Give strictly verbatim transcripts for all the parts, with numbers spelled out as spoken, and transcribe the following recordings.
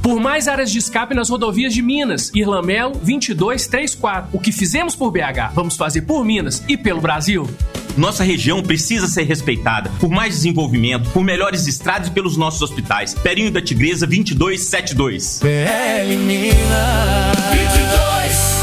Por mais áreas de escape nas rodovias de Minas, Irlamelo vinte e dois trinta e quatro. O que fizemos por B H, vamos fazer por Minas e pelo Brasil. Nossa região precisa ser respeitada por mais desenvolvimento, por melhores estradas e pelos nossos hospitais. Perinho da Tigresa vinte e dois setenta e dois. P L Minas vinte e dois.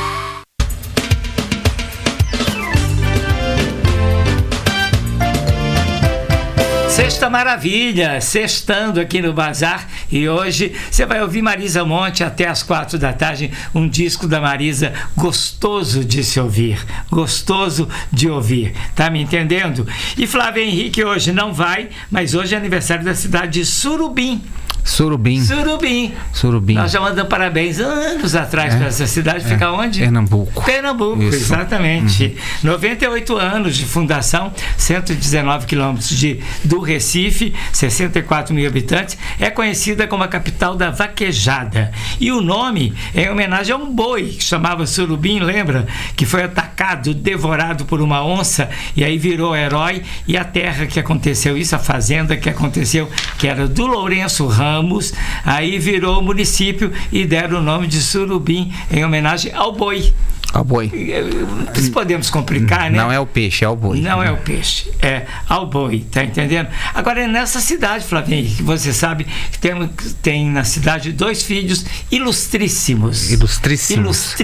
Sexta Maravilha, sextando aqui no Bazar, e hoje você vai ouvir Marisa Monte até as quatro da tarde, um disco da Marisa gostoso de se ouvir, gostoso de ouvir, tá me entendendo? E Flávio Henrique hoje não vai, mas hoje é aniversário da cidade de Surubim. Surubim. Surubim. Surubim. Nós já mandamos parabéns anos atrás é, para essa cidade. é, Fica onde? Pernambuco. Pernambuco, Isso. Exatamente. Uhum. noventa e oito anos de fundação, cento e dezenove quilômetros de, do Recife, sessenta e quatro mil habitantes. É conhecida como a capital da vaquejada. E o nome é em homenagem a um boi que chamava Surubim, lembra? Que foi atacado, devorado por uma onça e aí virou herói. E a terra que aconteceu isso, a fazenda que aconteceu, que era do Lourenço Ramos, aí virou município e deram o nome de Surubim em homenagem ao boi. Ao boi. Se podemos complicar, né? Não é o peixe, é o boi. Não é o peixe, é ao boi, tá entendendo? Agora, é nessa cidade, Flavinho, que você sabe que tem, tem na cidade dois filhos ilustríssimos. Ilustríssimos.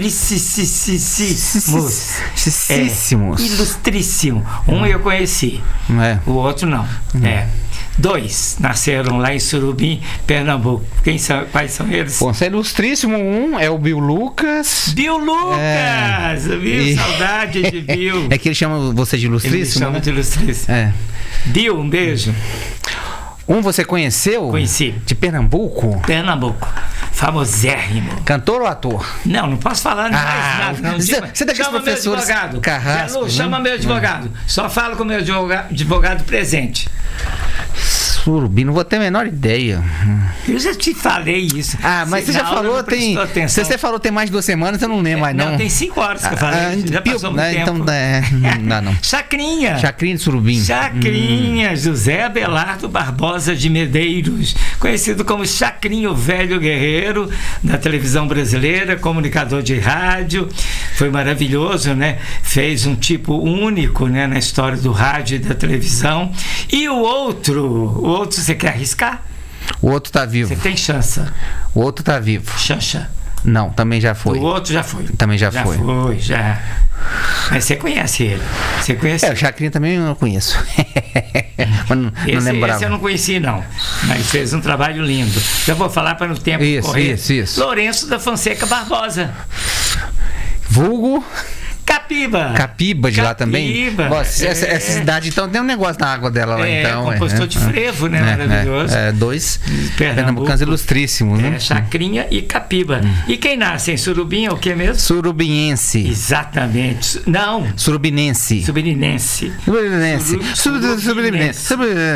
Ilustríssimos. Ilustríssimos. É, ilustríssimo. Um eu conheci, é. O outro não. Hum. É. Dois nasceram lá em Surubim, Pernambuco. Quem são, quais são eles? Bom, é ilustríssimo. Um é o Bill Lucas. Bill Lucas! É, viu? E... Saudade de Bill. É que ele chama você de ilustríssimo? Ele chama né? de ilustríssimo. É. Bill, um beijo. Um você conheceu? Conheci. De Pernambuco? Pernambuco. Famosérrimo. Cantor ou ator? Não, não posso falar mais ah, nada. Não. Você, você daqueles chama professores meu advogado. Carrasco, Lu, chama meu advogado. Não. Só falo com o meu advogado, advogado presente. Surubim, não vou ter a menor ideia. Eu já te falei isso. Ah, mas você já falou, tem. Se você falou tem mais de duas semanas, eu não lembro mais, não. Não, tem cinco horas que eu falei. Ah, já passou muito tempo. Então, é, não dá, não. Chacrinha. Chacrinha de Surubim. Chacrinha, hum. José Abelardo Barbosa de Medeiros, conhecido como Chacrinho Velho Guerreiro, da televisão brasileira, comunicador de rádio. Foi maravilhoso, né? Fez um tipo único, né, na história do rádio e da televisão. E o outro, o outro você quer arriscar? O outro tá vivo. Você tem chance. O outro tá vivo. Xanxa. Não, também já foi. O outro já foi. Também já, já foi. Já foi, já. Mas você conhece ele. Você conhece? É, o Chacrinha também eu não conheço. Mas não, esse, não lembrava. Esse eu não conheci, não. Mas fez um trabalho lindo. Já vou falar para no tempo isso, correr. Isso, isso. Lourenço da Fonseca Barbosa. Vulgo... Capiba. Capiba de Capiba, lá também. Bom, essa, é. essa cidade, então, tem um negócio na água dela lá, é, então. Compostor é, de frevo, né? É, Maravilhoso. É, é, dois pernambucanos ilustríssimos, né? É, Chacrinha e Capiba. Hum. E quem nasce em Surubim é o que mesmo? Surubiense. Exatamente. Não. Surubinense. Subirinense. Subirinense. Subirinense.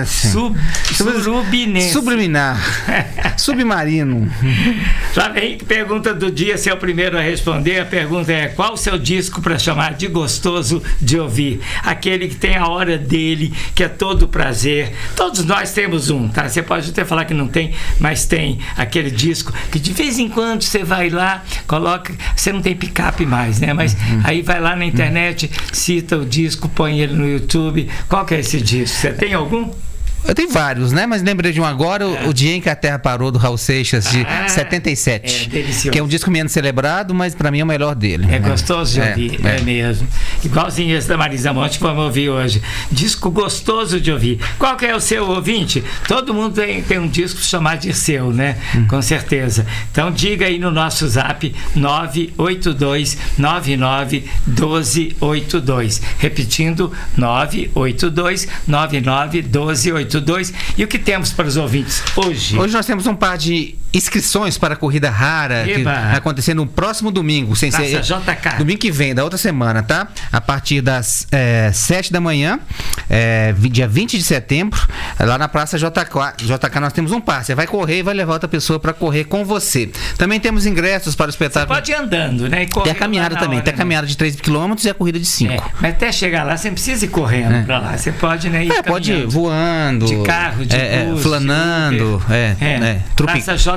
Surubinense. Subliminar. Submarino. Já vem pergunta do dia, se é o primeiro a responder. A pergunta é: qual o seu disco para chamar de gostoso de ouvir? Aquele que tem a hora dele, que é todo prazer. Todos nós temos um, tá? Você pode até falar que não tem, mas tem aquele disco que de vez em quando você vai lá, coloca, você não tem picape mais, né? Mas uhum. aí vai lá na internet, cita o disco, põe ele no YouTube. Qual que é esse disco? Você tem algum? Eu tenho vários, né? Mas lembrei de um agora, o, é. o Dia em que a Terra Parou, do Raul Seixas, de ah, setenta e sete. É delicioso. Que é um disco menos celebrado, mas pra mim é o melhor dele. É gostoso de ouvir, é, é. é mesmo. Igualzinho esse da Marisa Monte que vamos ouvir hoje. Disco gostoso de ouvir. Qual que é o seu ouvinte? Todo mundo tem, tem um disco chamado de seu, né? Hum. Com certeza. Então diga aí no nosso zap nove oito dois nove nove um dois oito dois. Repetindo, nove oito dois nove nove um dois oito dois. E o que temos para os ouvintes hoje? Hoje nós temos um par de inscrições para a corrida rara Eba. que vai acontecer no próximo domingo, sem Praça ser J K. Domingo que vem, da outra semana, tá? A partir das é, sete da manhã, é, dia vinte de setembro, lá na Praça J K. J K nós temos um par. Você vai correr e vai levar outra pessoa para correr com você. Também temos ingressos para o espetáculo. Você pode ir andando, né? E tem a caminhada também. Hora, tem a caminhada né? de três quilômetros e a corrida de cinco. É, mas até chegar lá, você não precisa ir correndo é. para lá. Você pode, né, ir é, pode ir voando. De carro, de é, bus, é, flanando. de é, é. é, trupi... Praça J